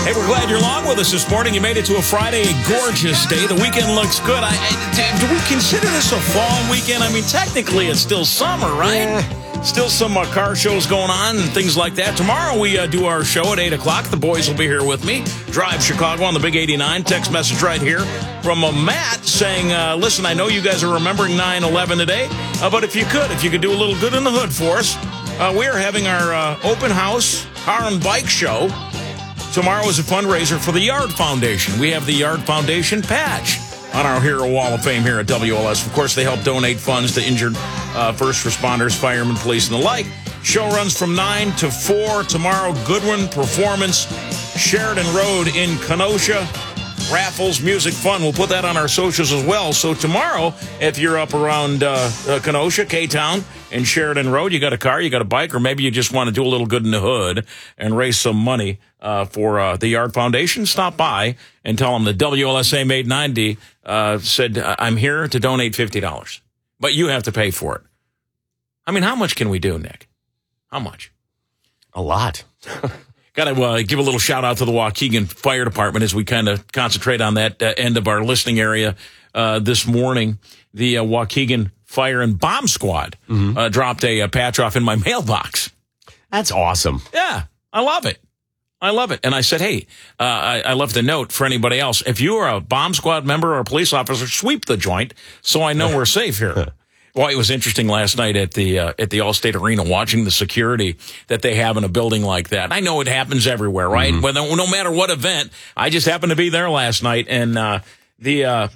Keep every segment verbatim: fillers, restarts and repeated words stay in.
Hey, we're glad you're along with us this morning. You made it to a Friday, a gorgeous day. The weekend looks good. I, I, do we consider this a fall weekend? I mean, technically, it's still summer, right? Yeah. Still some uh, car shows going on and things like that. Tomorrow, we uh, do our show at eight o'clock. The boys will be here with me. Drive Chicago on the Big eighty-nine. Text message right here from uh, Matt saying, uh, listen, I know you guys are remembering nine eleven today, uh, but if you could, if you could do a little good in the hood for us, uh, we are having our uh, open house car and bike show. Tomorrow is a fundraiser for the Yard Foundation. We have the Yard Foundation patch on our Hero Wall of Fame here at W L S. Of course, they help donate funds to injured uh, first responders, firemen, police, and the like. Show runs from nine to four. Tomorrow, Goodwin Performance, Sheridan Road in Kenosha. Raffles, music, fun. We'll put that on our socials as well. So tomorrow, if you're up around uh, uh, Kenosha, K-Town, and Sheridan Road, you got a car, you got a bike, or maybe you just want to do a little good in the hood and raise some money uh, for uh, the Yard Foundation, stop by and tell them the W L S A Made ninety uh, said, I'm here to donate fifty dollars. But you have to pay for it. I mean, how much can we do, Nick? How much? A lot. Got to uh, give a little shout out to the Waukegan Fire Department as we kind of concentrate on that uh, end of our listening area uh, this morning. The uh, Waukegan Fire and Bomb Squad mm-hmm. uh, dropped a, a patch off in my mailbox. That's awesome. Yeah, I love it. I love it. And I said, hey, uh, I, I left a note for anybody else. If you are a bomb squad member or a police officer, sweep the joint so I know we're safe here. Well, it was interesting last night at the uh, at the Allstate Arena watching the security that they have in a building like that. I know it happens everywhere, right? Mm-hmm. But no, no matter what event, I just happened to be there last night, and uh, the uh,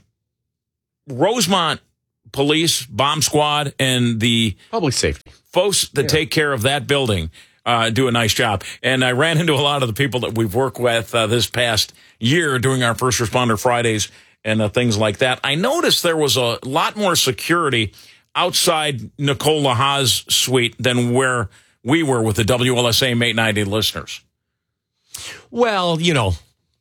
Rosemont Police Bomb Squad and the public safety folks that yeah. take care of that building uh, do a nice job. And I ran into a lot of the people that we've worked with uh, this past year doing our First Responder Fridays and uh, things like that. I noticed there was a lot more security outside Nicole Laha's suite than where we were with the W L S A Mate ninety listeners. Well, you know,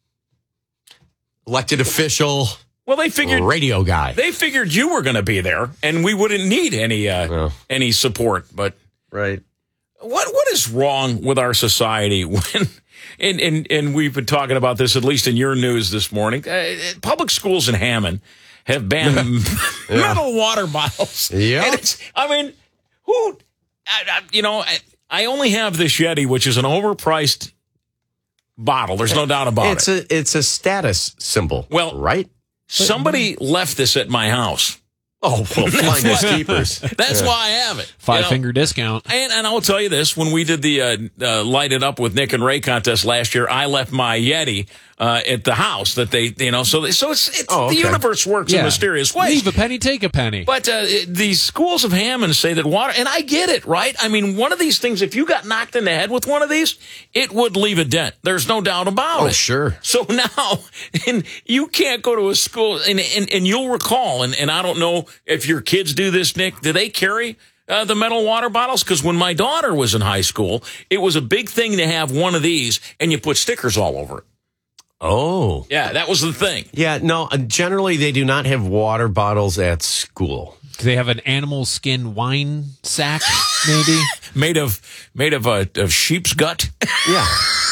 elected official, well, they figured radio guy. They figured you were going to be there, and we wouldn't need any uh, oh. any support. But right, what what is wrong with our society when? And, and and we've been talking about this, at least in your news this morning. Uh, public schools in Hammond have banned yeah. metal water bottles. Yeah. And it's, I mean, who, I, I, you know, I, I only have this Yeti, which is an overpriced bottle. There's no doubt about it's it. A, it's a status symbol. Well, right? Somebody left this at my house. Oh, well, finders keepers. That's yeah. why I have it. Five you know? finger discount. And and I'll tell you this: when we did the uh, uh, Light It Up with Nick and Ray contest last year, I left my Yeti uh, at the house that they, you know, so they, so it's, it's oh, okay. the universe works yeah. in mysterious ways. Leave a penny, take a penny. But uh, the schools of Hammond say that water, and I get it, right? I mean, one of these things, if you got knocked in the head with one of these, it would leave a dent. There's no doubt about oh, it. Oh, sure. So now, and you can't go to a school, and and, and you'll recall, and, and I don't know if your kids do this, Nick, do they carry uh, the metal water bottles? Because when my daughter was in high school, it was a big thing to have one of these, and you put stickers all over it. Oh. Yeah, that was the thing. Yeah, no, generally they do not have water bottles at school. Do they have an animal skin wine sack, maybe? made of made of a of sheep's gut? Yeah.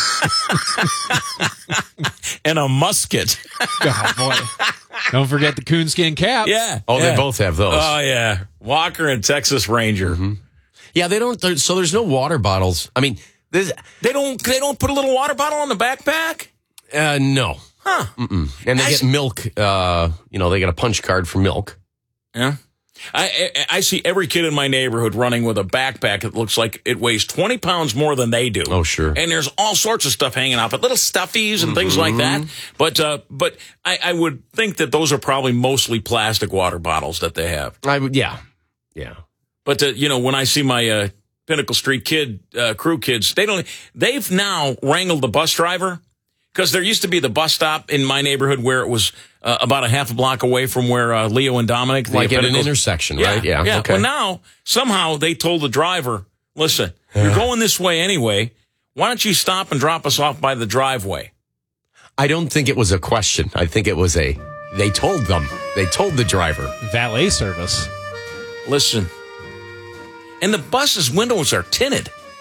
And a musket. Oh, boy. Don't forget the coonskin cap. Yeah. Oh, yeah. they both have those. Oh, yeah. Walker and Texas Ranger. Mm-hmm. Yeah, they don't, so there's no water bottles. I mean, this, they don't They don't put a little water bottle on the backpack? Uh, no. Huh. Mm-mm. And they I get s- milk, uh, you know, they get a punch card for milk. Yeah. I, I I see every kid in my neighborhood running with a backpack that looks like it weighs twenty pounds more than they do. Oh, sure. And there's all sorts of stuff hanging out, but little stuffies and mm-hmm. things like that. But uh, but I, I would think that those are probably mostly plastic water bottles that they have. I would, yeah. Yeah. But, uh, you know, when I see my uh, Pinnacle Street kid, uh, crew kids, they don't, they've now wrangled the bus driver. Because there used to be the bus stop in my neighborhood where it was uh, about a half a block away from where uh, Leo and Dominic... Like at an intersection, yeah, right? Yeah. Yeah. Okay. Well, now, somehow, they told the driver, listen, you're going this way anyway. Why don't you stop and drop us off by the driveway? I don't think it was a question. I think it was a... They told them. They told the driver. Valet service. Listen. And the bus's windows are tinted.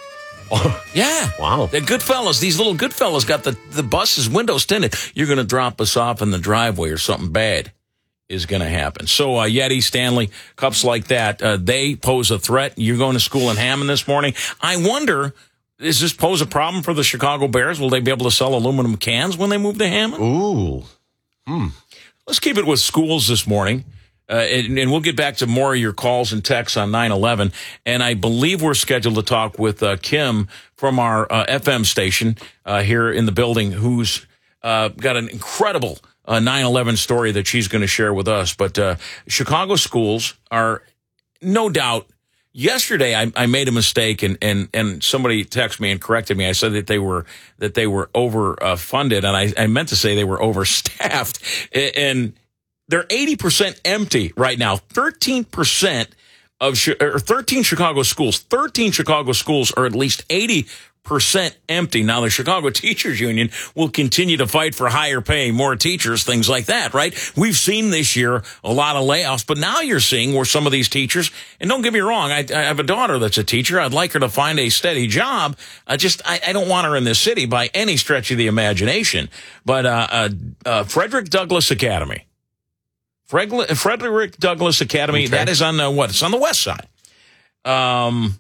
Oh, Yeah. wow. The Goodfellas, these little Goodfellas got the, the bus's windows tinted. You're going to drop us off in the driveway or something bad is going to happen. So uh, Yeti, Stanley, cups like that, uh, they pose a threat. You're going to school in Hammond this morning. I wonder, does this pose a problem for the Chicago Bears? Will they be able to sell aluminum cans when they move to Hammond? Ooh. Hmm. Let's keep it with schools this morning. Uh, and, and we'll get back to more of your calls and texts on nine eleven. And I believe we're scheduled to talk with uh, Kim from our uh, F M station uh, here in the building, who's uh, got an incredible uh, nine eleven story that she's going to share with us. But uh, Chicago schools are no doubt. Yesterday, I, I made a mistake, and, and, and somebody texted me and corrected me. I said that they were that they were overfunded, uh, and I, I meant to say they were overstaffed. And they're eighty percent empty right now. thirteen percent of, or thirteen Chicago schools, thirteen Chicago schools are at least eighty percent empty. Now, the Chicago Teachers Union will continue to fight for higher pay, more teachers, things like that, right? We've seen this year a lot of layoffs, but now you're seeing where some of these teachers, and don't get me wrong, I, I have a daughter that's a teacher. I'd like her to find a steady job. I just, I, I don't want her in this city by any stretch of the imagination. But uh, uh, uh, Frederick Douglass Academy, Frederick Douglass Academy, okay. That is on the, what? It's on the west side. Um,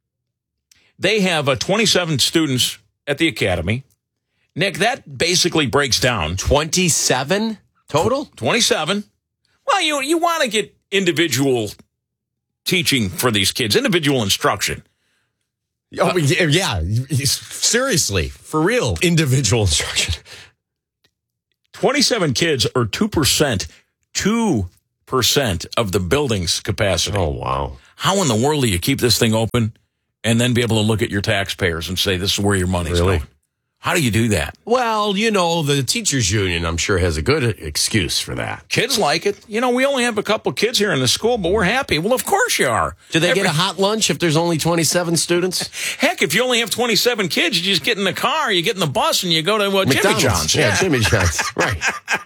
they have uh, twenty-seven students at the academy. Nick, that basically breaks down. twenty-seven total? twenty-seven. Well, you, you want to get individual teaching for these kids, individual instruction. Oh, uh, yeah. Seriously, for real, individual instruction. twenty-seven kids or two percent. two percent of the building's capacity. Oh, wow. How in the world do you keep this thing open and then be able to look at your taxpayers and say, this is where your money's really? going? How do you do that? Well, you know, the teachers union, I'm sure, has a good excuse for that. Kids like it. You know, we only have a couple kids here in the school, but we're happy. Well, of course you are. Do they Every- get a hot lunch if there's only twenty-seven students? Heck, if you only have twenty-seven kids, you just get in the car, you get in the bus, and you go to uh, Jimmy McDonald's. John's. Yeah, Jimmy John's. Right.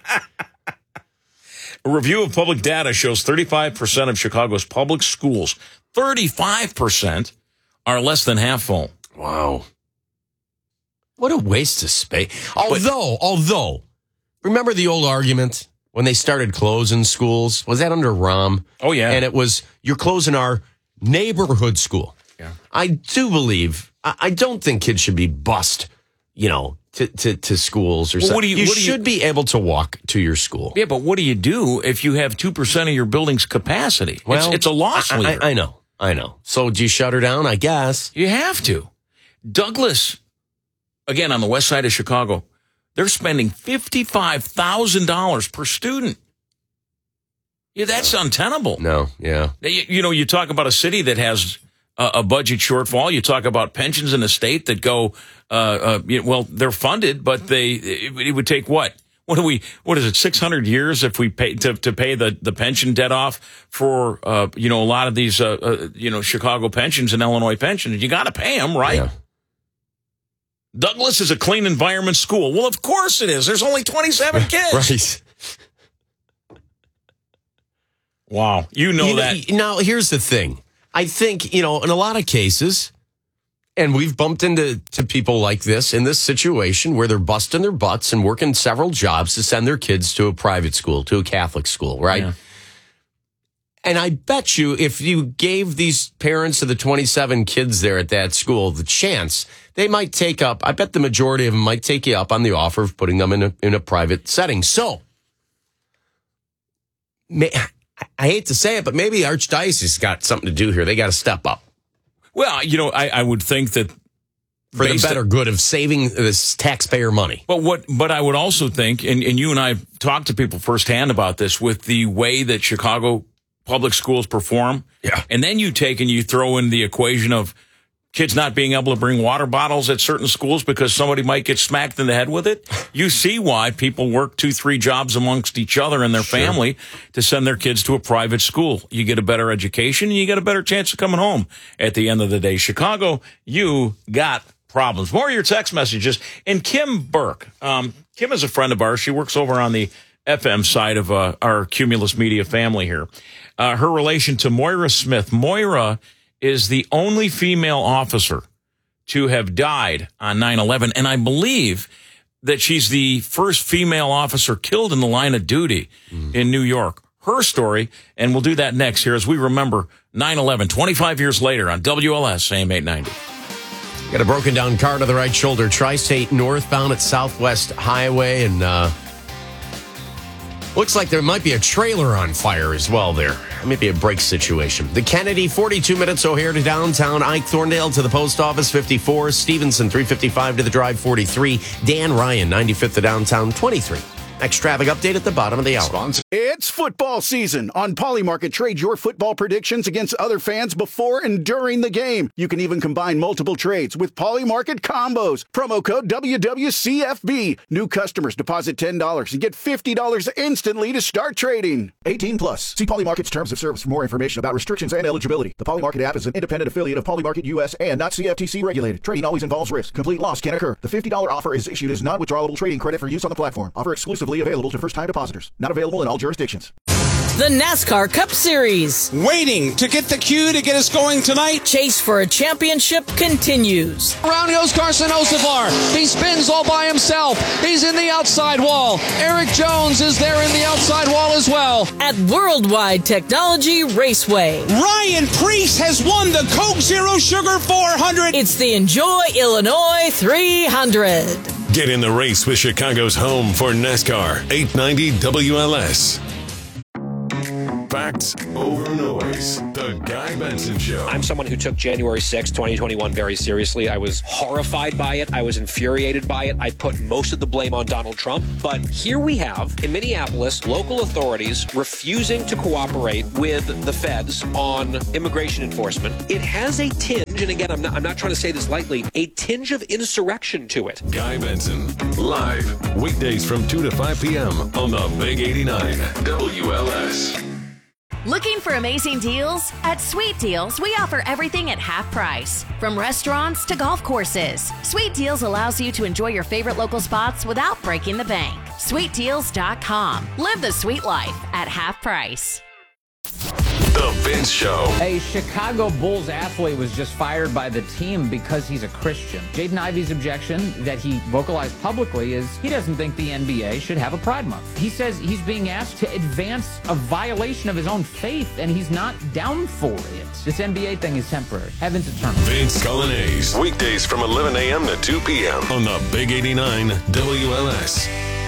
A review of public data shows thirty-five percent of Chicago's public schools, thirty-five percent, are less than half full. Wow. What a waste of space. Although, but, although, remember the old argument when they started closing schools? Was that under Rahm? Oh, yeah. And it was, you're closing our neighborhood school. Yeah. I do believe, I, I don't think kids should be bused, you know, to, to, to schools or well, something. What do you, you what do should you, be able to walk to your school. Yeah, but what do you do if you have two percent of your building's capacity? Well, it's, it's a loss I, leader. I, I know. I know. So do you shut her down? I guess. You have to. Douglass, again, on the west side of Chicago, they're spending fifty-five thousand dollars per student. Yeah, that's untenable. No, yeah. You, you know, you talk about a city that has a, a budget shortfall. You talk about pensions in a state that go, uh, uh, you know, well, they're funded, but they it, it would take what? What do we? What is it? Six hundred years if we pay to to pay the, the pension debt off for uh, you know a lot of these uh, uh, you know Chicago pensions and Illinois pensions. You got to pay them, right? Yeah. Douglass is a clean environment school. Well, of course it is. There's only twenty-seven kids. Right. Wow, you know you that. Know, now, here's the thing. I think you know in a lot of cases. And we've bumped into to people like this in this situation where they're busting their butts and working several jobs to send their kids to a private school, to a Catholic school, right? Yeah. And I bet you if you gave these parents of the twenty-seven kids there at that school the chance, they might take up, I bet the majority of them might take you up on the offer of putting them in a, in a private setting. So, may, I hate to say it, but maybe the Archdiocese has got something to do here. They got to step up. Well, you know, I, I would think that for the better good of saving this taxpayer money. But what? But I would also think, and, and you and I talked to people firsthand about this, with the way that Chicago public schools perform. Yeah. And then you take and you throw in the equation of kids not being able to bring water bottles at certain schools because somebody might get smacked in the head with it. You see why people work two, three jobs amongst each other and their sure. family to send their kids to a private school. You get a better education and you get a better chance of coming home at the end of the day. Chicago, you got problems. More of your text messages. And Kim Burke. Um, Kim is a friend of ours. She works over on the F M side of uh, our Cumulus Media family here. Uh, her relation to Moira Smith. Moira is the only female officer to have died on nine eleven. And I believe that she's the first female officer killed in the line of duty mm. in New York. Her story, and we'll do that next here as we remember nine eleven, twenty-five years later on W L S A M eight ninety. Got a broken down car to the right shoulder, Tri-State northbound at Southwest Highway, and uh, looks like there might be a trailer on fire as well there. Maybe a brake situation. The Kennedy, forty-two minutes O'Hare to downtown. Ike Thorndale to the post office, fifty-four. Stevenson, three fifty-five to the drive, forty-three. Dan Ryan, ninety-fifth to downtown, twenty-three. Next traffic update at the bottom of the hour. It's football season. On Polymarket, trade your football predictions against other fans before and during the game. You can even combine multiple trades with Polymarket combos. Promo code W W C F B. New customers deposit ten dollars and get fifty dollars instantly to start trading. eighteen plus. See Polymarket's terms of service for more information about restrictions and eligibility. The Polymarket app is an independent affiliate of Polymarket U S and not C F T C regulated. Trading always involves risk. Complete loss can occur. The fifty dollars offer is issued as non-withdrawable trading credit for use on the platform. Offer exclusively available to first-time depositors. Not available in all jurisdictions. The NASCAR Cup Series. Waiting to get the cue to get us going tonight. Chase for a championship continues. Around goes Carson Hocevar. He spins all by himself. He's in the outside wall. Eric Jones is there in the outside wall as well. At Worldwide Technology Raceway. Ryan Preece has won the Coke Zero Sugar four hundred. It's the Enjoy Illinois three hundred. Get in the race with Chicago's home for NASCAR, eight ninety W L S. Facts over noise. The Guy Benson Show. I'm someone who took January sixth, twenty twenty-one very seriously. I was horrified by it. I was infuriated by it. I put most of the blame on Donald Trump. But here we have, in Minneapolis, local authorities refusing to cooperate with the feds on immigration enforcement. It has a tinge, and again, I'm not, I'm not trying to say this lightly, a tinge of insurrection to it. Guy Benson, live, weekdays from two to five p.m. on the Big eighty-nine W L S. Looking for amazing deals? At Sweet Deals, we offer everything at half price. From restaurants to golf courses, Sweet Deals allows you to enjoy your favorite local spots without breaking the bank. sweet deals dot com. Live the sweet life at half price. The Vince Show. A Chicago Bulls athlete was just fired by the team because he's a Christian. Jaden Ivey's objection that he vocalized publicly is he doesn't think the N B A should have a Pride Month. He says he's being asked to advance a violation of his own faith, and he's not down for it. This N B A thing is temporary. Heaven's eternal. Vince Colonnese. Weekdays from eleven a.m. to two p.m. on the Big eighty-nine W L S.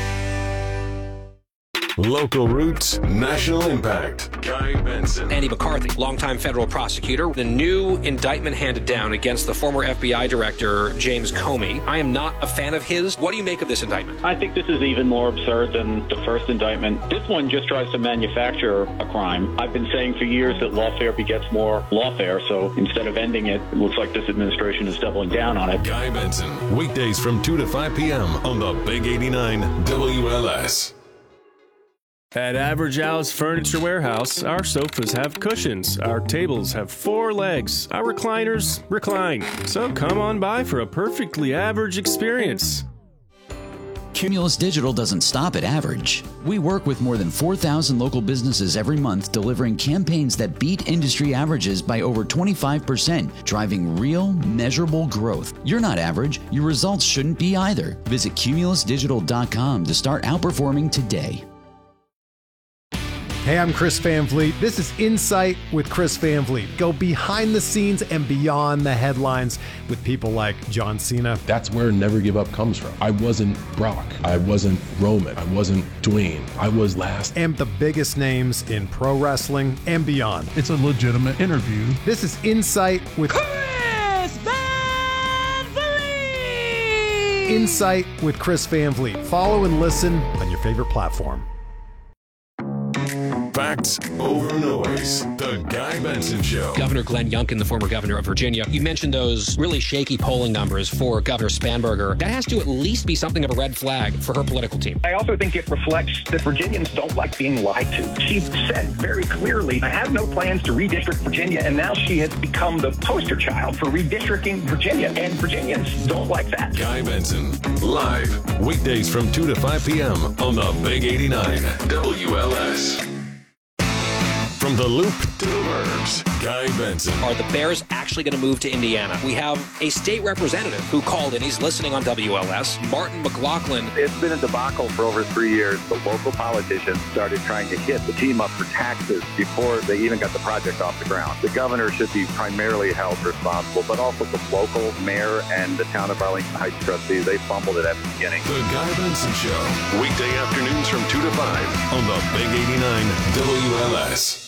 Local roots, national impact. Guy Benson. Andy McCarthy, longtime federal prosecutor. The new indictment handed down against the former F B I director, James Comey. I am not a fan of his. What do you make of this indictment? I think this is even more absurd than the first indictment. This one just tries to manufacture a crime. I've been saying for years that lawfare begets more lawfare, so instead of ending it, it looks like this administration is doubling down on it. Guy Benson, weekdays from two to five p.m. on the Big eighty-nine W L S. At Average Al's Furniture Warehouse, our sofas have cushions, our tables have four legs, our recliners recline. So come on by for a perfectly average experience. Cumulus Digital doesn't stop at average. We work with more than four thousand local businesses every month, delivering campaigns that beat industry averages by over twenty-five percent, driving real, measurable growth. You're not average. Your results shouldn't be either. Visit cumulus digital dot com to start outperforming today. Hey, I'm Chris Van Vliet. This is Insight with Chris Van Vliet. Go behind the scenes and beyond the headlines with people like John Cena. That's where Never Give Up comes from. I wasn't Brock. I wasn't Roman. I wasn't Dwayne. I was last. And the biggest names in pro wrestling and beyond. It's a legitimate interview. This is Insight with Chris Van Vliet. Insight with Chris Van Vliet. Follow and listen on your favorite platform. Facts over noise. The Guy Benson Show. Governor Glenn Youngkin, the former governor of Virginia, you mentioned those really shaky polling numbers for Governor Spanberger. That has to at least be something of a red flag for her political team. I also think it reflects that Virginians don't like being lied to. She said very clearly, I have no plans to redistrict Virginia, and now she has become the poster child for redistricting Virginia, and Virginians don't like that. Guy Benson, live, weekdays from two to five p.m. on the Big eighty-nine W L S. From From the Loop to the Burbs, Guy Benson. Are the Bears actually going to move to Indiana? We have a state representative who called in. He's listening on W L S. Martin McLaughlin. It's been a debacle for over three years. The local politicians started trying to hit the team up for taxes before they even got the project off the ground. The governor should be primarily held responsible, but also the local mayor and the town of Arlington Heights trustees. They fumbled it at the beginning. The Guy Benson Show. Weekday afternoons from two to five on the Big eighty-nine W L S.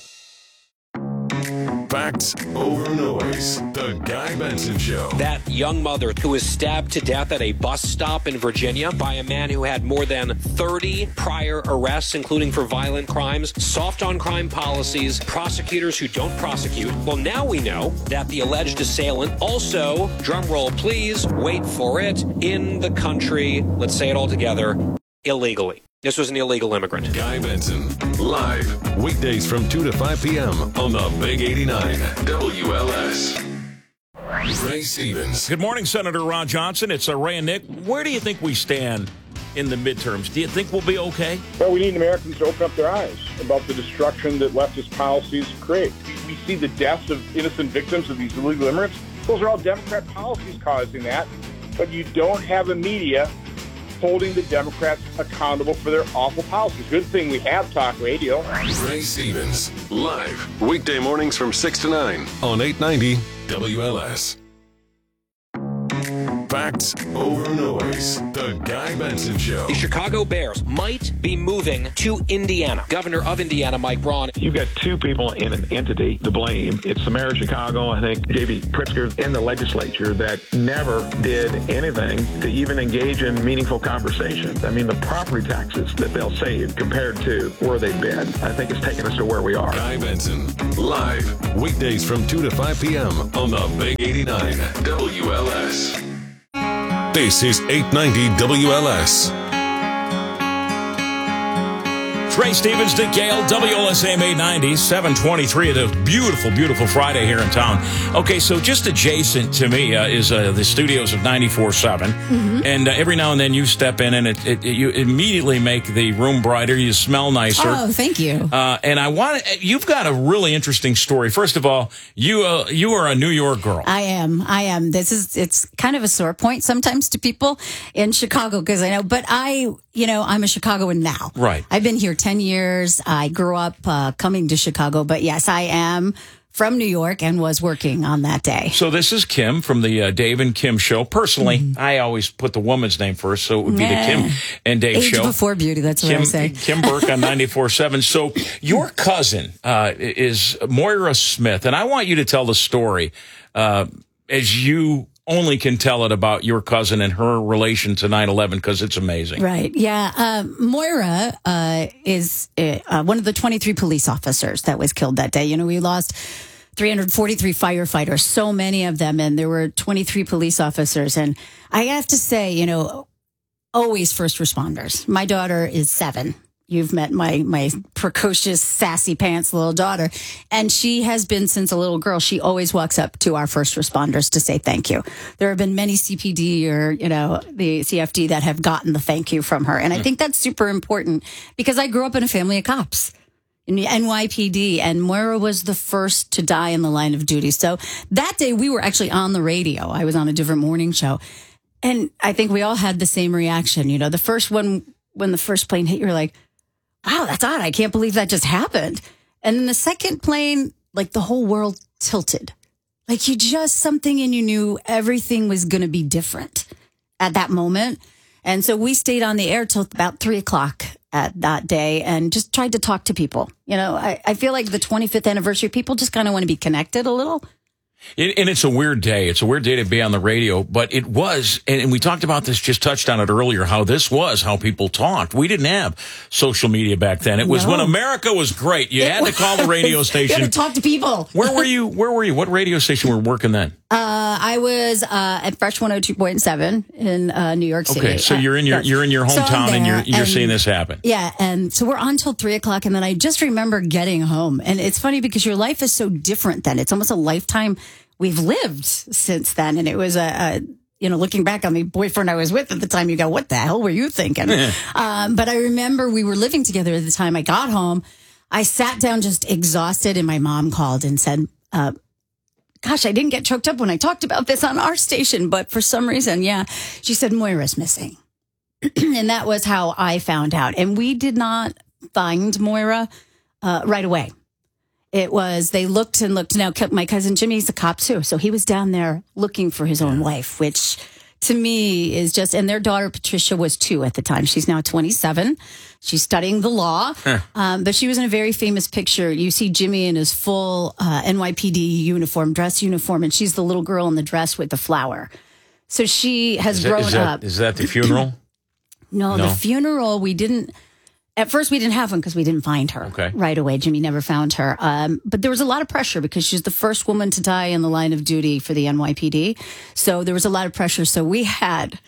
Facts over noise. The Guy Benson Show. That young mother who was stabbed to death at a bus stop in Virginia by a man who had more than thirty prior arrests, including for violent crimes, soft on crime policies, prosecutors who don't prosecute. Well, now we know that the alleged assailant also, drum roll please, wait for it, in the country, let's say it all together, illegally. This was an illegal immigrant. Guy Benson, live, weekdays from two to five p.m. on the Big eighty-nine W L S. Ray Stevens. Good morning, Senator Ron Johnson. It's uh, Ray and Nick. Where do you think we stand in the midterms? Do you think we'll be okay? Well, we need Americans to open up their eyes about the destruction that leftist policies create. We see the deaths of innocent victims of these illegal immigrants. Those are all Democrat policies causing that, but you don't have a media holding the Democrats accountable for their awful policies. Good thing we have talk radio. Ray Stevens, live, weekday mornings from six to nine on eight ninety W L S. Facts over noise. The Guy Benson Show. The Chicago Bears might be moving to Indiana. Governor of Indiana, Mike Braun. You've got two people in an entity to blame. It's the mayor of Chicago, I think, J B Pritzker, in the legislature that never did anything to even engage in meaningful conversations. I mean, the property taxes that they'll save compared to where they've been, I think it's taken us to where we are. Guy Benson, live, weekdays from two to five p.m. on the Big eighty-nine W L S. This is eight ninety W L S. Ray Stevens, Dick Gale, W L S A M eight ninety, seven twenty-three. It's a beautiful, beautiful Friday here in town. Okay, so just adjacent to me uh, is uh, the studios of ninety-four seven. Mm-hmm. And uh, every now and then you step in and it, it, you immediately make the room brighter. You smell nicer. Oh, thank you. Uh, and I want you've got a really interesting story. First of all, you uh, you are a New York girl. I am. I am. This is, it's kind of a sore point sometimes to people in Chicago because I know, but I, you know, I'm a Chicagoan now. Right. I've been here ten years. I grew up uh, coming to Chicago, but yes, I am from New York and was working on that day. So this is Kim from the uh, Dave and Kim show. Personally, mm-hmm. I always put the woman's name first, so it would be nah. the Kim and Dave Age show. Before beauty, that's what Kim, I say. Kim Burke on ninety-four seven. So your cousin uh, is Moira Smith, and I want you to tell the story uh, as you only can tell it about your cousin and her relation to nine eleven because it's amazing. Right. Yeah. Uh, Moira uh, is uh, one of the twenty-three police officers that was killed that day. You know, we lost three hundred forty-three firefighters, so many of them, and there were twenty-three police officers. And I have to say, you know, always first responders. My daughter is seven. You've met my my precocious, sassy pants little daughter. And she has been since a little girl. She always walks up to our first responders to say thank you. There have been many C P D or, you know, the C F D that have gotten the thank you from her. And I think that's super important because I grew up in a family of cops in the N Y P D, and Moira was the first to die in the line of duty. So that day we were actually on the radio. I was on a different morning show. And I think we all had the same reaction. You know, the first one, when the first plane hit, you're like, wow, that's odd. I can't believe that just happened. And then the second plane, like the whole world tilted. Like you just, something in you knew everything was going to be different at that moment. And so we stayed on the air till about three o'clock at that day and just tried to talk to people. You know, I, I feel like the twenty-fifth anniversary, people just kind of want to be connected a little. It, and it's a weird day. It's a weird day to be on the radio, but it was, and, and we talked about this, just touched on it earlier, how this was how people talked. We didn't have social media back then. It was no. when America was great. You it had was. to call the radio station. You had to talk to people. Where were you? Where were you? What radio station were working then? Uh, I was uh, at Fresh one oh two point seven in uh, New York City. Okay, so you're in your you're in your hometown so and you're you're and, seeing this happen. Yeah, and so we're on till three o'clock, and then I just remember getting home, and it's funny because your life is so different then. It's almost a lifetime we've lived since then, and it was a, a you know, looking back on the boyfriend I was with at the time, you go, what the hell were you thinking? um, but I remember we were living together at the time. I got home. I sat down just exhausted, and my mom called and said, uh, gosh, I didn't get choked up when I talked about this on our station, but for some reason, yeah, she said Moira's missing. And that was how I found out. And we did not find Moira uh, right away. It was, they looked and looked. Now, my cousin Jimmy's a cop too. So he was down there looking for his own wife, which to me is just, and their daughter Patricia was two at the time. She's now twenty-seven. She's studying the law. Huh. Um, but she was in a very famous picture. You see Jimmy in his full uh, N Y P D uniform, dress uniform, and she's the little girl in the dress with the flower. So she has is that, grown is that, up. Is that the funeral? no, no, the funeral, we didn't. At first, we didn't have one because we didn't find her okay. right away. Jimmy never found her. Um, but there was a lot of pressure because she's the first woman to die in the line of duty for the N Y P D. So there was a lot of pressure. So we had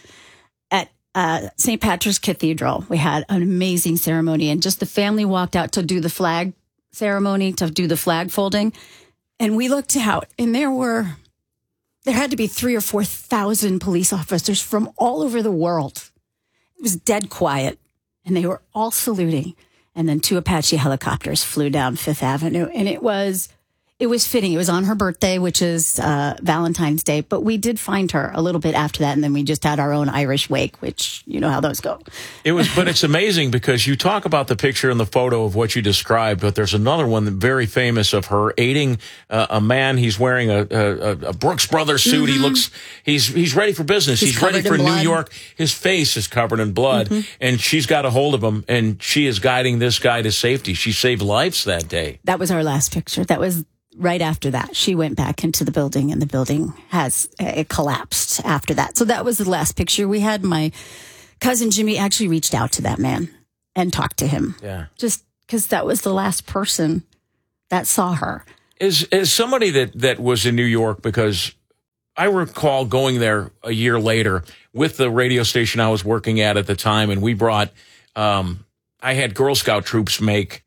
at uh, Saint Patrick's Cathedral, we had an amazing ceremony. And just the family walked out to do the flag ceremony, to do the flag folding. And we looked out, and there were, there had to be three or four thousand police officers from all over the world. It was dead quiet. And they were all saluting. And then two Apache helicopters flew down Fifth Avenue. And it was it was fitting. It was on her birthday, which is uh, Valentine's Day. But we did find her a little bit after that. And then we just had our own Irish wake, which you know how those go. It was, but it's amazing because you talk about the picture and the photo of what you described, but there's another one that very famous of her aiding uh, a man. He's wearing a, a, a Brooks Brothers suit. Mm-hmm. He looks, he's he's ready for business. He's, he's ready for New blood. York. His face is covered in blood, mm-hmm. and she's got a hold of him, and she is guiding this guy to safety. She saved lives that day. That was our last picture. That was right after that. She went back into the building, and the building has it collapsed after that. So that was the last picture we had. My cousin Jimmy actually reached out to that man and talked to him. Yeah, just because that was the last person that saw her. As as somebody that that was in New York, because I recall going there a year later with the radio station I was working at at the time, and we brought. Um, I had Girl Scout troops make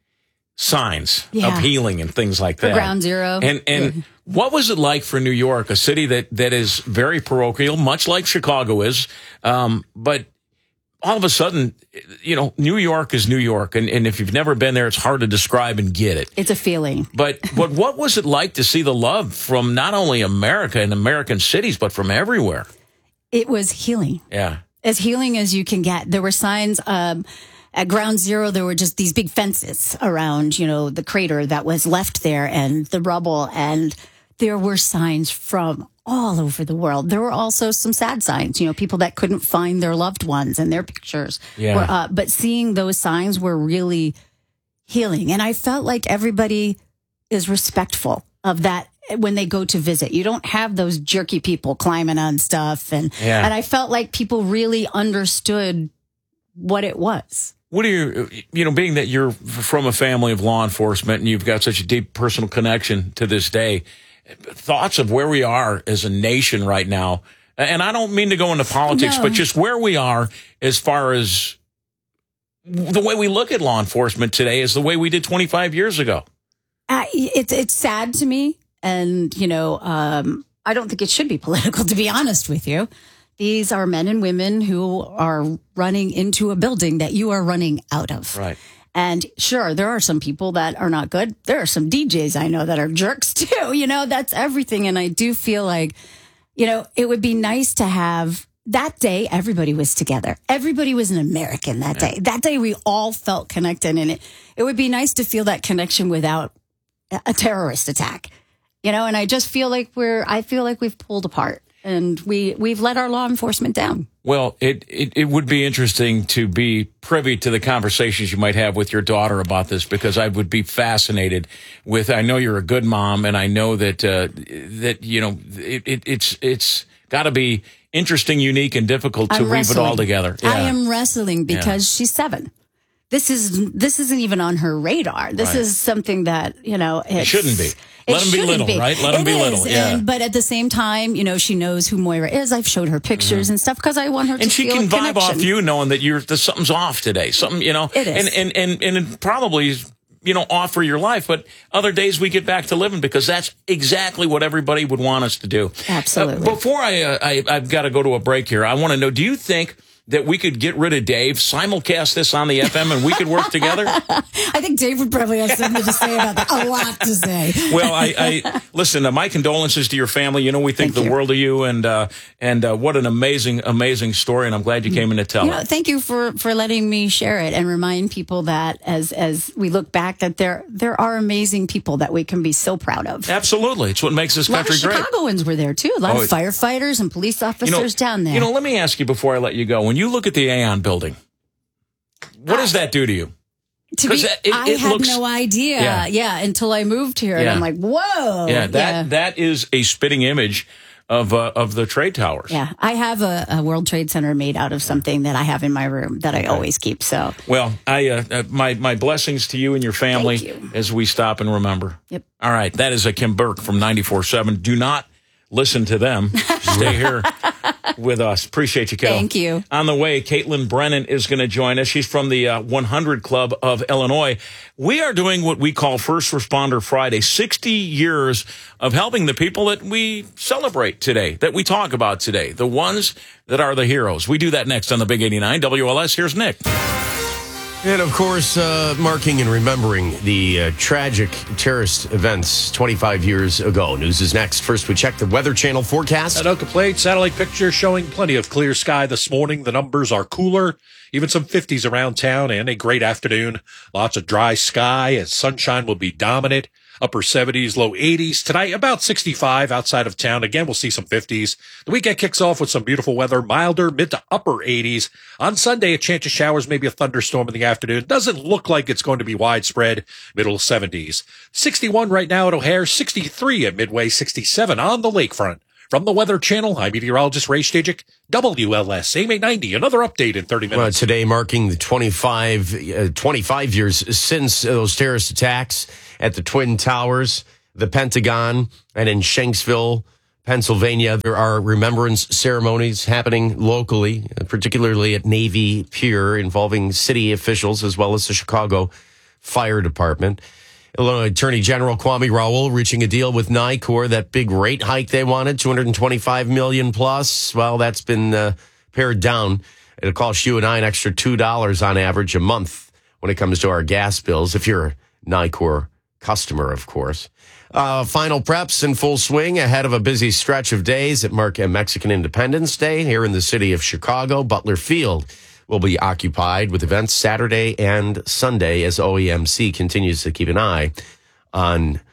signs yeah. of healing and things like for that. Ground Zero. And and yeah. what was it like for New York, a city that, that is very parochial, much like Chicago is, um, but all of a sudden, you know, New York is New York, and, and if you've never been there, it's hard to describe and get it. It's a feeling. But but what was it like to see the love from not only America and American cities, but from everywhere? It was healing. Yeah. As healing as you can get. There were signs... Um, At Ground Zero, there were just these big fences around, you know, the crater that was left there and the rubble. And there were signs from all over the world. There were also some sad signs, you know, people that couldn't find their loved ones and their pictures. Yeah. Were up. But seeing those signs were really healing. And I felt like everybody is respectful of that when they go to visit. You don't have those jerky people climbing on stuff. And, yeah. and I felt like people really understood what it was. What do you, you know, being that you're from a family of law enforcement and you've got such a deep personal connection to this day, thoughts of where we are as a nation right now? And I don't mean to go into politics, no. but just where we are as far as the way we look at law enforcement today is the way we did twenty-five years ago. Uh, it's, it's sad to me. And, you know, um, I don't think it should be political, to be honest with you. These are men and women who are running into a building that you are running out of. Right. And sure, there are some people that are not good. There are some D Js I know that are jerks too. You know, that's everything. And I do feel like, you know, it would be nice to have that day. Everybody was together. Everybody was an American that day. That day we all felt connected. And it, it would be nice to feel that connection without a terrorist attack, you know, and I just feel like we're, I feel like we've pulled apart. And we, we've let our law enforcement down. Well, it, it, it would be interesting to be privy to the conversations you might have with your daughter about this, because I would be fascinated with, I know you're a good mom, and I know that, uh, that, you know, it, it, it's, it's got to be interesting, unique, and difficult to I'm weave wrestling. it all together. Yeah. I am wrestling because yeah. she's seven. This is this isn't even on her radar. This right. is something that, you know, it's, it shouldn't be. Let them be little, be. right? Let them it be is. little. Yeah. And, but at the same time, you know, she knows who Moira is. I've showed her pictures mm-hmm. and stuff because I want her to and she feel can a vibe connection. off you, knowing that you're that something's off today. Something, you know, it is. and and and and it probably is, you know, off for your life. But other days we get back to living, because that's exactly what everybody would want us to do. Absolutely. Uh, before I, uh, I I've got to go to a break here, I want to know: do you think that we could get rid of Dave, simulcast this on the F M, and we could work together? I think Dave would probably have something to say about that. A lot to say. Well, I, I listen. Uh, my condolences to your family. You know, we think Thank the you. world of you, and uh, and uh, what an amazing, amazing story. And I'm glad you came in to tell You it. know, thank you for, for letting me share it and remind people that as as we look back, that there there are amazing people that we can be so proud of. Absolutely, it's what makes this A lot country of great. Chicagoans were there too. A lot Oh, of firefighters and police officers You know, down there. You know, let me ask you before I let you go. When you look at the Aon building, what does that do to you? To be, it- it I had looks- no idea. Yeah. Yeah. until I moved here, and Yeah. I'm like, whoa. Yeah, that that is a spitting image of uh, of the trade towers. Yeah, I have a, a World Trade Center made out of something that I have in my room that I always keep. So, Well, I uh, uh, my my blessings to you and your family Thank as we stop and remember. Yep. All right, that is a Kim Burke from ninety-four seven. Do not listen to them. Stay here with us. Appreciate you, Kel. Thank you. On the way, Caitlin Brennan is going to join us. She's from the uh, one hundred Club of Illinois. We are doing what we call First Responder Friday, sixty years of helping the people that we celebrate today, that we talk about today, the ones that are the heroes. We do that next on the Big eighty-nine W L S. Here's Nick. And, of course, uh, marking and remembering the uh, tragic terrorist events twenty-five years ago. News is next. First, we check the Weather Channel forecast. No complaint. Satellite picture showing plenty of clear sky this morning. The numbers are cooler, even some fifties around town, and a great afternoon. Lots of dry sky as sunshine will be dominant. Upper seventies, low eighties. Tonight, about sixty-five outside of town. Again, we'll see some fifties. The weekend kicks off with some beautiful weather, milder, mid to upper eighties. On Sunday, a chance of showers, maybe a thunderstorm in the afternoon. Doesn't look like it's going to be widespread. Middle seventies. sixty-one right now at O'Hare, sixty-three at Midway, sixty-seven on the lakefront. From the Weather Channel, I'm meteorologist Ray Stajic, W L S, A M eight ninety. Another update in thirty minutes. Well, today marking the twenty-five, uh, twenty-five years since those terrorist attacks at the Twin Towers, the Pentagon, and in Shanksville, Pennsylvania. There are remembrance ceremonies happening locally, particularly at Navy Pier, involving city officials as well as the Chicago Fire Department. Illinois Attorney General Kwame Raoul reaching a deal with NICOR, that big rate hike they wanted, two hundred twenty-five million dollars plus. Well, that's been uh, pared down. It'll cost you and I an extra two dollars on average a month when it comes to our gas bills, if you're a NICOR customer, of course. Uh, final preps in full swing ahead of a busy stretch of days that mark a Mexican Independence Day here in the city of Chicago. Butler Field will be occupied with events Saturday and Sunday as O E M C continues to keep an eye on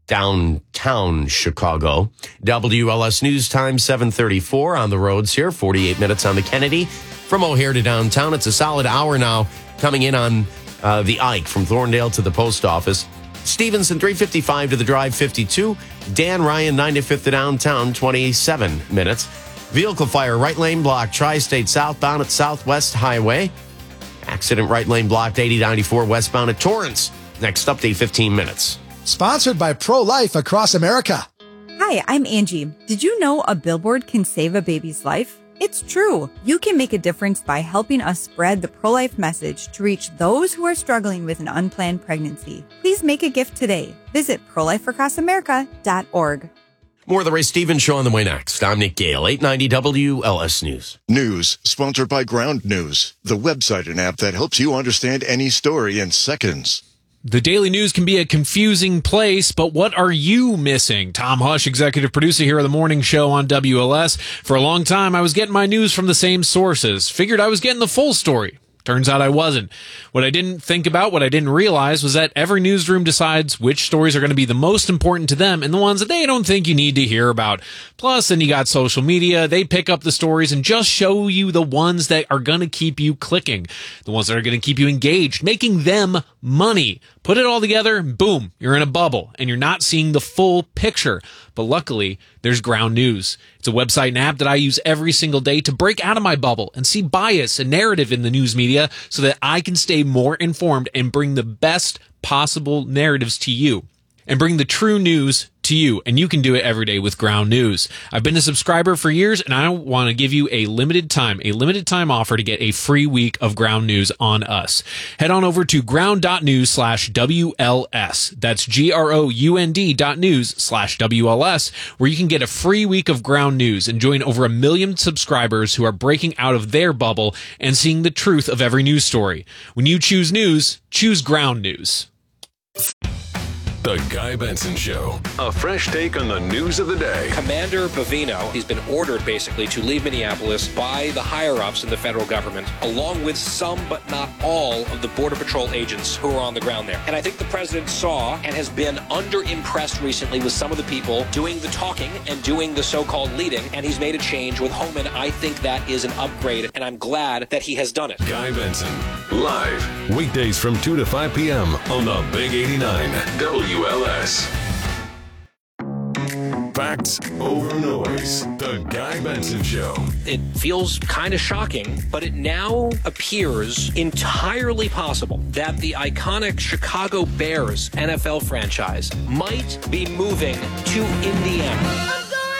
downtown Chicago. W L S News Time, seven thirty-four on the roads here, forty-eight minutes on the Kennedy. From O'Hare to downtown, it's a solid hour now coming in on uh, the Ike from Thorndale to the post office. Stevenson, three fifty-five to the Drive, fifty-two. Dan Ryan, ninety-fifth to downtown, twenty-seven minutes. Vehicle fire, right lane blocked, Tri-State southbound at Southwest Highway. Accident, right lane blocked, eighty ninety-four westbound at Torrance. Next update, fifteen minutes. Sponsored by Pro-Life Across America. Hi, I'm Angie. Did you know a billboard can save a baby's life? It's true. You can make a difference by helping us spread the pro-life message to reach those who are struggling with an unplanned pregnancy. Please make a gift today. Visit pro life across america dot org. More of the Ray Stevens Show on the way next. I'm Nick Gale, eight ninety W L S News. News sponsored by Ground News, the website and app that helps you understand any story in seconds. The Daily News can be a confusing place, but what are you missing? Tom Hush, executive producer here of the morning show on W L S. For a long time, I was getting my news from the same sources. Figured I was getting the full story. Turns out I wasn't. What I didn't think about, what I didn't realize, was that every newsroom decides which stories are going to be the most important to them and the ones that they don't think you need to hear about. Plus, then you got social media. They pick up the stories and just show you the ones that are going to keep you clicking, the ones that are going to keep you engaged, making them money. Put it all together, boom, you're in a bubble, and you're not seeing the full picture. But luckily, there's Ground News. It's a website and app that I use every single day to break out of my bubble and see bias and narrative in the news media so that I can stay more informed and bring the best possible narratives to you and bring the true news to to you, and you can do it every day with Ground News. I've been a subscriber for years, and I want to give you a limited time, a limited time offer to get a free week of Ground News on us. Head on over to ground.news slash WLS. That's G-R-O-U-N-D dot news slash W L S, where you can get a free week of Ground News and join over a million subscribers who are breaking out of their bubble and seeing the truth of every news story. When you choose news, choose Ground News. The Guy Benson Show. A fresh take on the news of the day. Commander Bavino, he's been ordered basically to leave Minneapolis by the higher-ups in the federal government, along with some but not all of the Border Patrol agents who are on the ground there. And I think the president saw and has been under-impressed recently with some of the people doing the talking and doing the so-called leading, and he's made a change with Homan. I think that is an upgrade, and I'm glad that he has done it. Guy Benson, live, weekdays from two to five p.m. on the Big eighty-nine W L S. Facts over noise. The Guy Benson Show. It feels kind of shocking, but it now appears entirely possible that the iconic Chicago Bears N F L franchise might be moving to Indiana.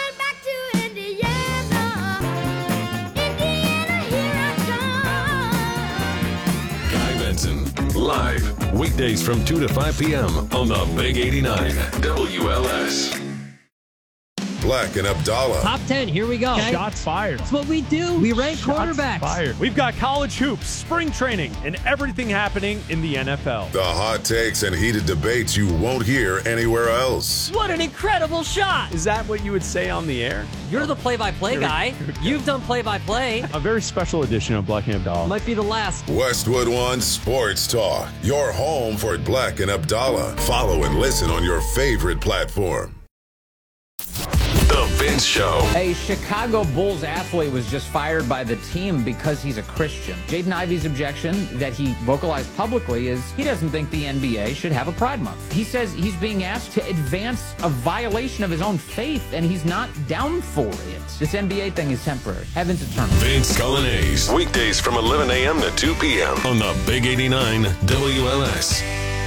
Live, weekdays from two to five p.m. on the Big eighty-nine W L S. Black and Abdallah. Top ten, here we go. Okay. Shots fired. That's what we do. We rank Shots quarterbacks. Fired. We've got college hoops, spring training, and everything happening in the N F L. The hot takes and heated debates you won't hear anywhere else. What an incredible shot. Is that what you would say on the air? You're the play-by-play guy. You've done play-by-play. A very special edition of Black and Abdallah. Might be the last. Westwood One Sports Talk. Your home for Black and Abdallah. Follow and listen on your favorite platform. The Vince Show. A Chicago Bulls athlete was just fired by the team because he's a Christian. Jaden Ivey's objection that he vocalized publicly is he doesn't think the N B A should have a Pride Month. He says he's being asked to advance a violation of his own faith, and he's not down for it. This N B A thing is temporary. Heaven's eternal. Vince Colonnese. Weekdays from eleven a.m. to two p.m. on the Big eighty-nine W L S.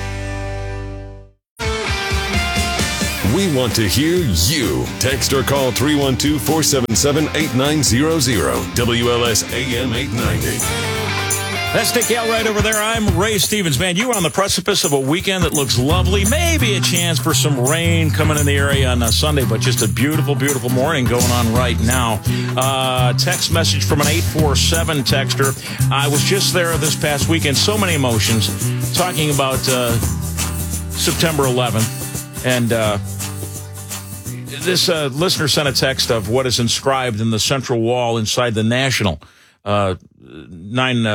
We want to hear you. Text or call three one two, four seven seven, eight nine zero zero. W L S A M eight ninety. That's Nick Al right over there. I'm Ray Stevens. Man, you are on the precipice of a weekend that looks lovely. Maybe a chance for some rain coming in the area on a Sunday, but just a beautiful, beautiful morning going on right now. Uh, text message from an eight four seven texter. I was just there this past weekend. So many emotions. Talking about uh, September eleventh. And uh, this uh, listener sent a text of what is inscribed in the central wall inside the National uh, nine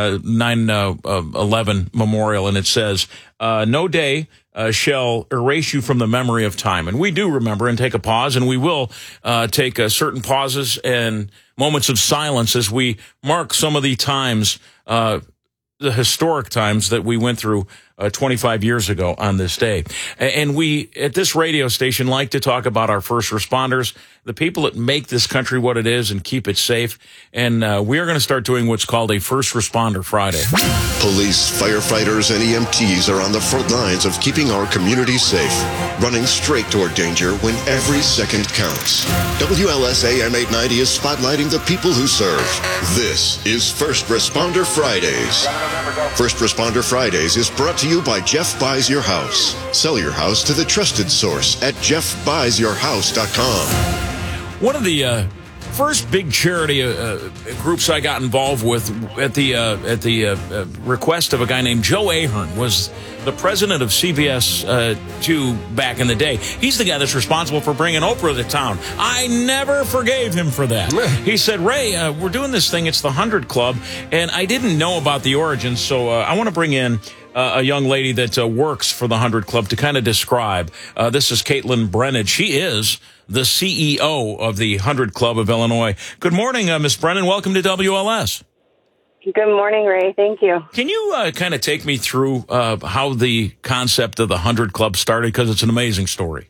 eleven Memorial, and it says, uh, no day uh, shall erase you from the memory of time. And we do remember and take a pause, and we will uh, take uh, certain pauses and moments of silence as we mark some of the times, uh, the historic times that we went through Uh, twenty-five years ago on this day. And we, at this radio station, like to talk about our first responders, the people that make this country what it is and keep it safe. And uh, we are going to start doing what's called a First Responder Friday. Police, firefighters, and E M Ts are on the front lines of keeping our communities safe, running straight toward danger when every second counts. W L S A M eight ninety is spotlighting the people who serve. This is First Responder Fridays. First Responder Fridays is brought to you by Jeff Buys Your House. Sell your house to the trusted source at jeff buys your house dot com. One of the uh, first big charity uh, groups I got involved with at the uh, at the uh, uh, request of a guy named Joe Ahern was the president of C B S uh, two back in the day. He's the guy that's responsible for bringing Oprah to town. I never forgave him for that. He said, Ray, uh, we're doing this thing. It's the one hundred Club, and I didn't know about the origins, so uh, I want to bring in Uh, a young lady that uh, works for the one hundred Club to kind of describe. Uh, this is Caitlin Brennan. She is the C E O of the one hundred Club of Illinois. Good morning, uh, Miss Brennan. Welcome to W L S. Good morning, Ray. Thank you. Can you uh, kind of take me through uh, how the concept of the one hundred Club started? Because it's an amazing story.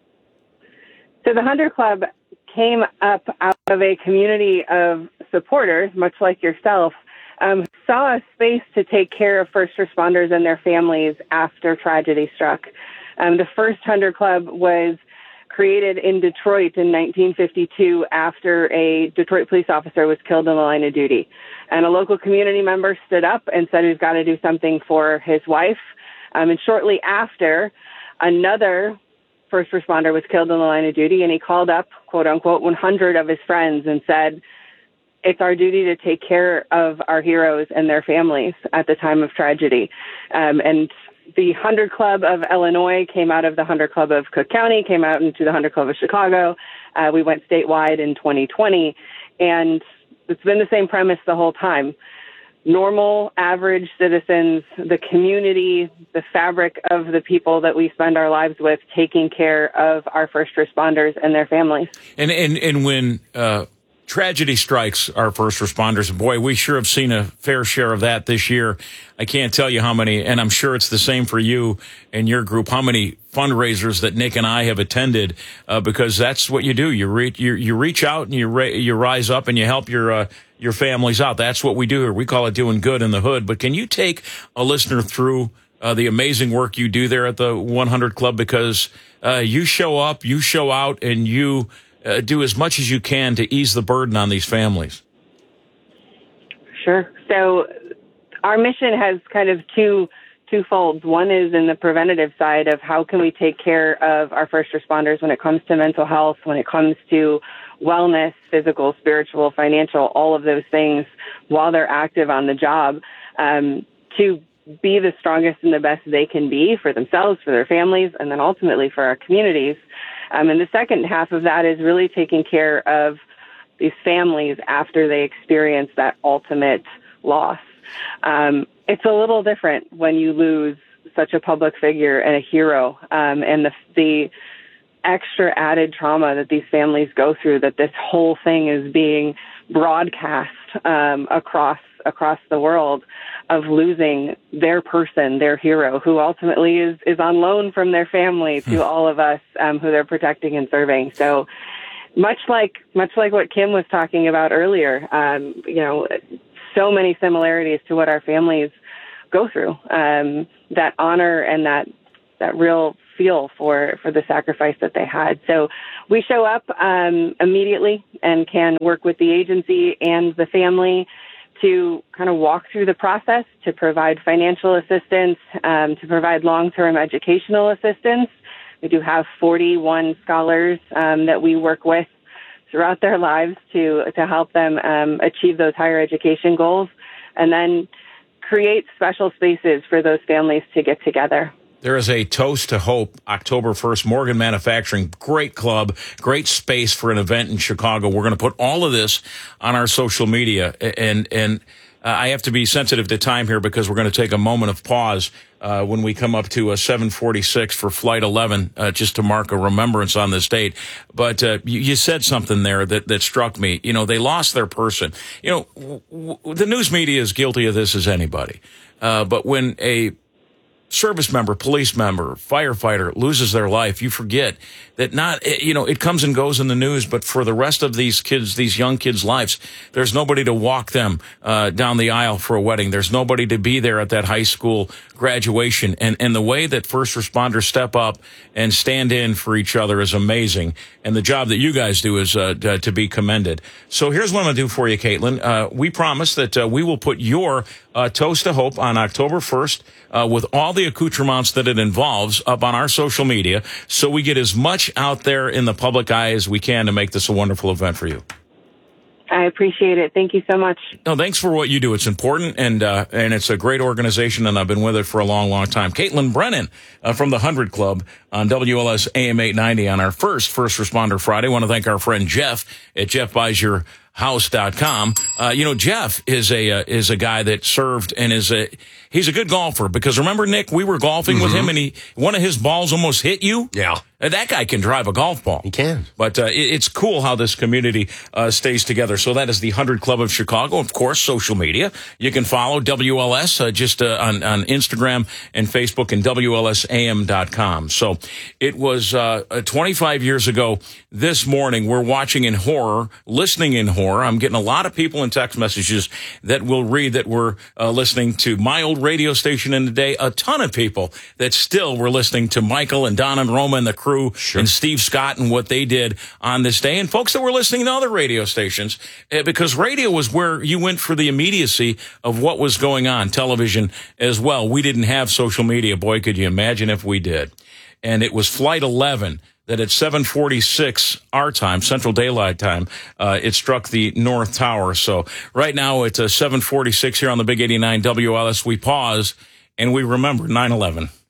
So the one hundred Club came up out of a community of supporters, much like yourself, Um, saw a space to take care of first responders and their families after tragedy struck. Um, the first one hundred Club was created in Detroit in nineteen fifty-two after a Detroit police officer was killed in the line of duty. And a local community member stood up and said we've got to do something for his wife. Um, and shortly after, another first responder was killed in the line of duty, and he called up, quote unquote, one hundred of his friends and said, it's our duty to take care of our heroes and their families at the time of tragedy. Um, and the one hundred Club of Illinois came out of the one hundred Club of Cook County, came out into the one hundred Club of Chicago. Uh, we went statewide in twenty twenty, and it's been the same premise the whole time. Normal, average citizens, the community, the fabric of the people that we spend our lives with, taking care of our first responders and their families. And and and when uh, tragedy strikes our first responders, boy, we sure have seen a fair share of that this year. I can't tell you how many, and I'm sure it's the same for you and your group, how many fundraisers that Nick and I have attended, uh, because that's what you do. You reach, you, you reach out and you, ra- you rise up and you help your, uh, your families out. That's what we do here. We call it doing good in the hood. But can you take a listener through uh, the amazing work you do there at the one hundred Club? Because uh, you show up, you show out, and you uh, do as much as you can to ease the burden on these families. Sure. So our mission has kind of two two folds. One is in the preventative side of how can we take care of our first responders when it comes to mental health, when it comes to wellness, physical, spiritual, financial, all of those things while they're active on the job, um, to be the strongest and the best they can be for themselves, for their families, and then ultimately for our communities. Um, and the second half of that is really taking care of these families after they experience that ultimate loss. Um, it's a little different when you lose such a public figure and a hero, um, and the, the extra added trauma that these families go through, that this whole thing is being broadcast um, across across the world, of losing their person, their hero, who ultimately is, is on loan from their family to all of us um, who they're protecting and serving. So much like much like what Kim was talking about earlier, um, you know, so many similarities to what our families go through, um, that honor and that that real feel for, for the sacrifice that they had. So we show up um, immediately and can work with the agency and the family to kind of walk through the process, to provide financial assistance, um, to provide long-term educational assistance. We do have forty-one scholars um, that we work with throughout their lives to to help them um, achieve those higher education goals, and then create special spaces for those families to get together. There is a Toast to Hope, October first, Morgan Manufacturing. Great club, great space for an event in Chicago. We're going to put all of this on our social media. And and uh, I have to be sensitive to time here because we're going to take a moment of pause uh, when we come up to a seven forty-six for Flight eleven, uh, just to mark a remembrance on this date. But uh, you, you said something there that, that struck me. You know, they lost their person. You know, w- w- the news media is guilty of this as anybody. Uh, but when a service member, police member, firefighter loses their life, you forget that not, you know, it comes and goes in the news, but for the rest of these kids, these young kids' lives, there's nobody to walk them uh, down the aisle for a wedding. There's nobody to be there at that high school graduation. And, and the way that first responders step up and stand in for each other is amazing. And the job that you guys do is uh, to, to be commended. So here's what I'm going to do for you, Caitlin. Uh, we promise that uh, we will put your uh, Toast to Hope on October first uh, with all the accoutrements that it involves up on our social media, so we get as much out there in the public eye as we can to make this a wonderful event for you. I appreciate it. Thank you so much. No, thanks for what you do. It's important, and uh, and it's a great organization, and I've been with it for a long, long time. Caitlin Brennan uh, from the one hundred Club on W L S A M eight ninety on our first First Responder Friday. I want to thank our friend Jeff at jeff buys your house dot com. Uh, you know, Jeff is a uh, is a guy that served and is a he's a good golfer, because remember, Nick, we were golfing mm-hmm. with him, and he one of his balls almost hit you. Yeah. That guy can drive a golf ball. He can. But uh, it, it's cool how this community uh, stays together. So that is the one hundred Club of Chicago. Of course, social media. You can follow W L S uh, just uh, on, on Instagram and Facebook and W L S A M dot com. So it was uh, twenty-five years ago this morning. We're watching in horror, listening in horror. I'm getting a lot of people in text messages that will read that we're uh, listening to my old radio station in the day. A ton of people that still were listening to Michael and Don and Roma and the crew sure. and Steve Scott and what they did on this day, and folks that were listening to other radio stations, uh, because radio was where you went for the immediacy of what was going on. Television as well. We didn't have social media. Boy, could you imagine if we did. And it was Flight eleven that at seven forty-six our time, Central Daylight Time, uh, it struck the North Tower. So right now it's uh, seven forty-six here on the Big eighty-nine W L S. We pause and we remember nine eleven.